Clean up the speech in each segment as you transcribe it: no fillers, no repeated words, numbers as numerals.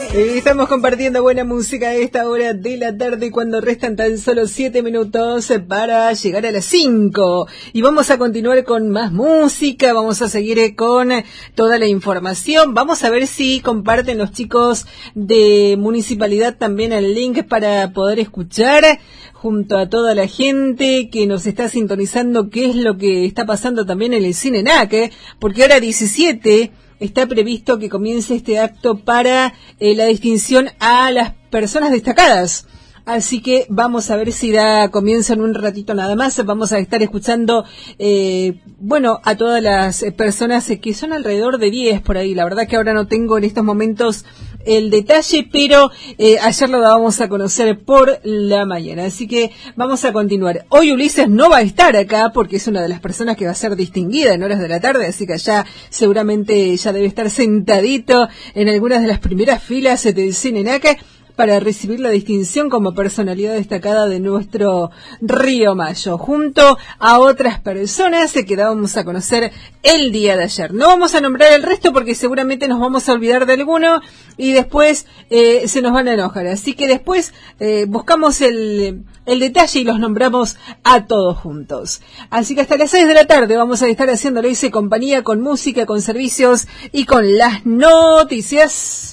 Estamos compartiendo buena música a esta hora de la tarde cuando restan tan solo 7 minutos para llegar a las 5. Y vamos a continuar con más música, vamos a seguir con toda la información. Vamos a ver si comparten los chicos de Municipalidad también el link para poder escuchar junto a toda la gente que nos está sintonizando qué es lo que está pasando también en el Cine NAC, porque ahora 17 está previsto que comience este acto para la distinción a las personas destacadas. Así que vamos a ver si da comienzo en un ratito nada más. Vamos a estar escuchando, a todas las personas que son alrededor de 10 por ahí. La verdad que ahora no tengo en estos momentos el detalle, pero ayer lo dábamos a conocer por la mañana. Así que vamos a continuar. Hoy Ulises no va a estar acá porque es una de las personas que va a ser distinguida en horas de la tarde, así que allá seguramente ya debe estar sentadito en algunas de las primeras filas del Cine NAC para recibir la distinción como personalidad destacada de nuestro Río Mayo, junto a otras personas que dábamos a conocer el día de ayer. No vamos a nombrar el resto porque seguramente nos vamos a olvidar de alguno y después se nos van a enojar. Así que después buscamos el detalle y los nombramos a todos juntos. Así que hasta las 6 de la tarde vamos a estar haciéndoles compañía con música, con servicios y con las noticias.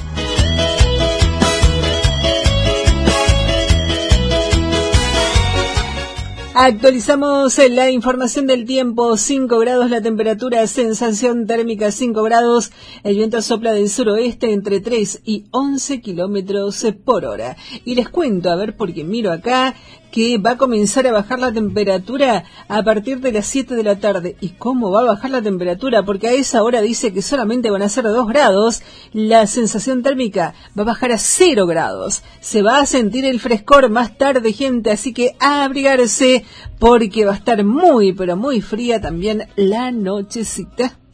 Actualizamos la información del tiempo, 5 grados la temperatura, sensación térmica 5 grados, el viento sopla del suroeste entre 3 y 11 kilómetros por hora. Y les cuento, a ver, porque miro acá, que va a comenzar a bajar la temperatura a partir de las 7 de la tarde. ¿Y cómo va a bajar la temperatura? Porque a esa hora dice que solamente van a ser 2 grados, la sensación térmica va a bajar a 0 grados. Se va a sentir el frescor más tarde, gente, así que a abrigarse porque va a estar muy, pero muy fría también la nochecita.